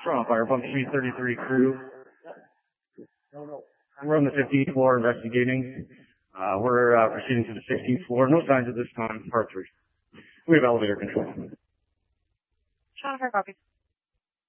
Toronto Fire Pump Suite 33 crew. We're on the 15th floor investigating. We're proceeding to the 16th floor. No signs at this time. Part 3. We have elevator control. Toronto Fire, copy.